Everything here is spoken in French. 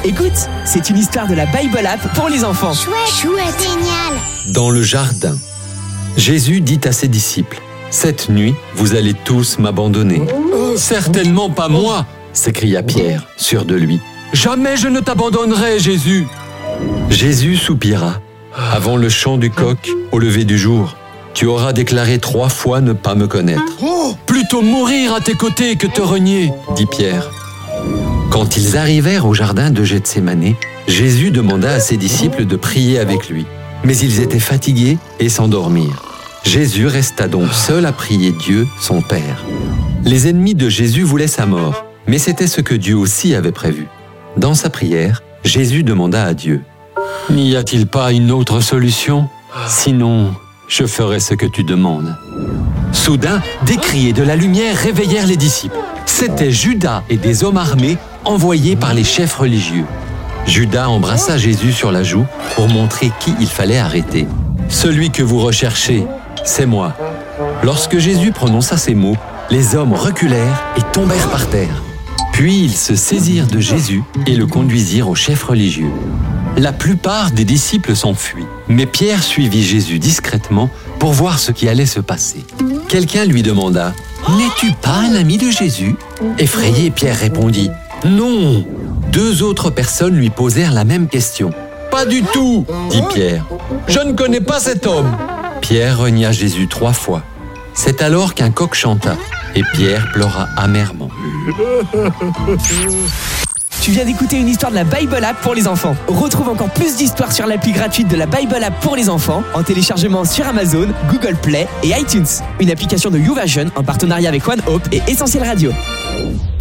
Écoute, c'est une histoire de la Bible App pour les enfants. Chouette, génial. Dans le jardin, Jésus dit à ses disciples, « Cette nuit, vous allez tous m'abandonner. »« Certainement pas moi !» s'écria Pierre, sûr de lui. « Jamais je ne t'abandonnerai, Jésus !» Jésus soupira. « Avant le chant du coq, au lever du jour, tu auras déclaré 3 fois ne pas me connaître. »« Plutôt mourir à tes côtés que te renier, » dit Pierre. Quand ils arrivèrent au jardin de Gethsémanée, Jésus demanda à ses disciples de prier avec lui. Mais ils étaient fatigués et s'endormirent. Jésus resta donc seul à prier Dieu, son Père. Les ennemis de Jésus voulaient sa mort, mais c'était ce que Dieu aussi avait prévu. Dans sa prière, Jésus demanda à Dieu, « N'y a-t-il pas une autre solution ? Sinon, je ferai ce que tu demandes. » Soudain, des cris et de la lumière réveillèrent les disciples. C'étaient Judas et des hommes armés envoyés par les chefs religieux. Judas embrassa Jésus sur la joue pour montrer qui il fallait arrêter. « Celui que vous recherchez, c'est moi. » Lorsque Jésus prononça ces mots, les hommes reculèrent et tombèrent par terre. Puis ils se saisirent de Jésus et le conduisirent aux chefs religieux. La plupart des disciples s'enfuient, mais Pierre suivit Jésus discrètement pour voir ce qui allait se passer. Quelqu'un lui demanda « N'es-tu pas un ami de Jésus ?» Effrayé, Pierre répondit « Non !» 2 autres personnes lui posèrent la même question. « Pas du tout !» dit Pierre. « Je ne connais pas cet homme !» Pierre renia Jésus 3 fois. C'est alors qu'un coq chanta et Pierre pleura amèrement. Tu viens d'écouter une histoire de la Bible App pour les enfants. Retrouve encore plus d'histoires sur l'appli gratuite de la Bible App pour les enfants en téléchargement sur Amazon, Google Play et iTunes. Une application de YouVersion en partenariat avec One Hope et Essentiel Radio.